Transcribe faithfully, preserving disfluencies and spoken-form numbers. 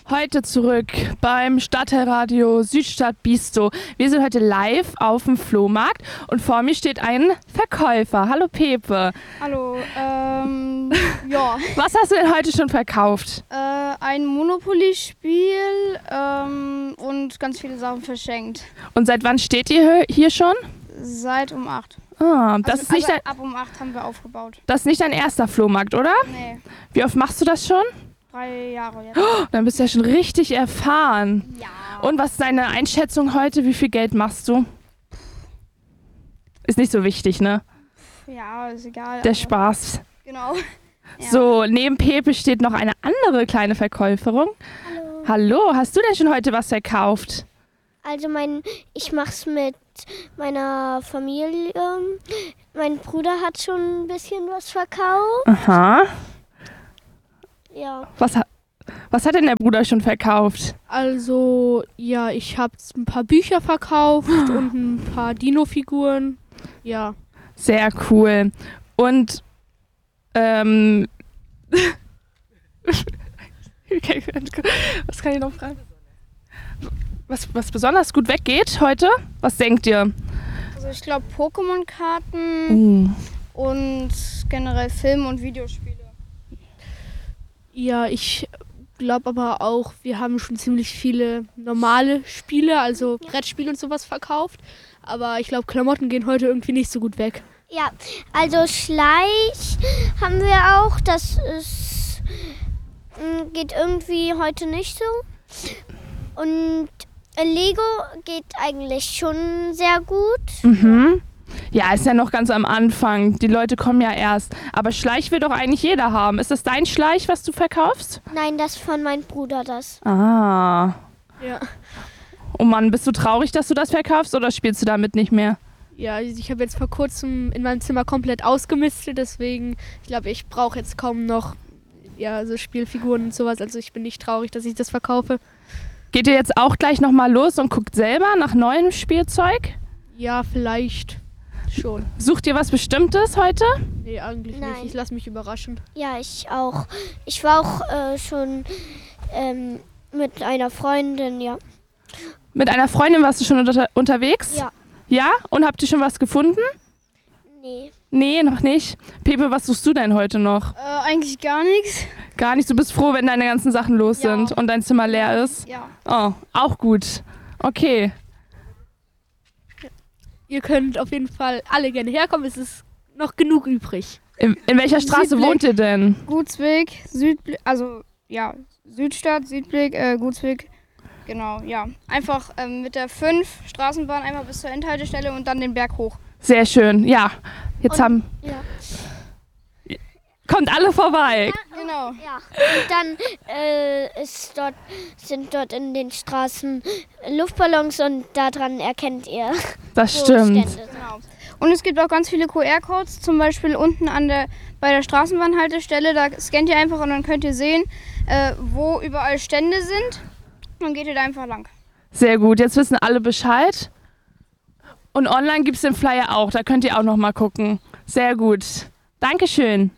Heute zurück beim Stadtteilradio Südstadt Biestow. Wir sind heute live auf dem Flohmarkt und vor mir steht ein Verkäufer. Hallo Pepe. Hallo, ähm, ja. Was hast du denn heute schon verkauft? Äh, ein Monopoly-Spiel ähm, und ganz viele Sachen verschenkt. Und seit wann steht ihr hier schon? Seit um acht. Ah, das also, ist nicht also dein, ab um acht haben wir aufgebaut. das ist nicht dein erster Flohmarkt, oder? Nee, Wie oft machst du das schon? drei Jahre jetzt. Oh, dann bist du ja schon richtig erfahren. Ja. Und was ist deine Einschätzung heute? Wie viel Geld machst du? Ist nicht so wichtig, ne? Ja, ist egal. Der aber- Spaß. Genau. Ja. So, neben Pepe steht noch eine andere kleine Verkäuferin. Hallo. Hallo, hast du denn schon heute was verkauft? Also mein, ich mach's mit meiner Familie. Mein Bruder hat schon ein bisschen was verkauft. Aha. Ja. Was, ha- was hat denn der Bruder schon verkauft? Also, ja, ich habe ein paar Bücher verkauft und ein paar Dino-Figuren. Ja. Sehr cool. Und, ähm... okay, was kann ich noch fragen? Was, was besonders gut weggeht heute? Was denkt ihr? Also ich glaube Pokémon-Karten Uh. und generell Film- und Videospiele. Ja, ich glaube aber auch, wir haben schon ziemlich viele normale Spiele, also Brettspiele und sowas verkauft. Aber ich glaube, Klamotten gehen heute irgendwie nicht so gut weg. Ja, also Schleich haben wir auch. Das ist, mm, geht irgendwie heute nicht so. Und äh, Lego geht eigentlich schon sehr gut. Mhm. Ja, ist ja noch ganz am Anfang. Die Leute kommen ja erst. Aber Schleich will doch eigentlich jeder haben. Ist das dein Schleich, was du verkaufst? Nein, das von meinem Bruder, das. Ah. Ja. Oh Mann, bist du traurig, dass du das verkaufst oder spielst du damit nicht mehr? Ja, ich habe jetzt vor kurzem in meinem Zimmer komplett ausgemistet, deswegen, ich glaube, ich brauche jetzt kaum noch ja, so Spielfiguren und sowas. Also ich bin nicht traurig, dass ich das verkaufe. Geht ihr jetzt auch gleich nochmal los und guckt selber nach neuem Spielzeug? Ja, vielleicht schon. Sucht ihr was Bestimmtes heute? Nee, eigentlich Nein. nicht. Ich lasse mich überraschen. Ja, ich auch. Ich war auch äh, schon ähm, mit einer Freundin, ja. Mit einer Freundin warst du schon unter unterwegs? Ja. Ja? Und habt ihr schon was gefunden? Nee. Nee, noch nicht. Pepe, was suchst du denn heute noch? Äh, eigentlich gar nichts. Gar nicht. Du bist froh, wenn deine ganzen Sachen los Ja. sind und dein Zimmer leer ist? Ja. Oh, auch gut. Okay. Ihr könnt auf jeden Fall alle gerne herkommen. Es ist noch genug übrig. In, in welcher Straße Südblick. wohnt ihr denn? Gutsweg, Südblick, also ja, Südstadt, Südblick, äh, Gutsweg. Genau, ja. Einfach ähm, mit der fünf Straßenbahn einmal bis zur Endhaltestelle und dann den Berg hoch. Sehr schön. Ja, jetzt Und- haben... Ja. Kommt alle vorbei. Genau. Ja, und dann äh, ist dort, sind dort in den Straßen Luftballons und daran erkennt ihr, Das wo stimmt. Stände sind. Genau. Und es gibt auch ganz viele Q R-Codes, zum Beispiel unten an der, bei der Straßenbahnhaltestelle. Da scannt ihr einfach und dann könnt ihr sehen, äh, wo überall Stände sind. Dann geht ihr da einfach lang. Sehr gut. Jetzt wissen alle Bescheid. Und online gibt es den Flyer auch. Da könnt ihr auch noch mal gucken. Sehr gut. Dankeschön.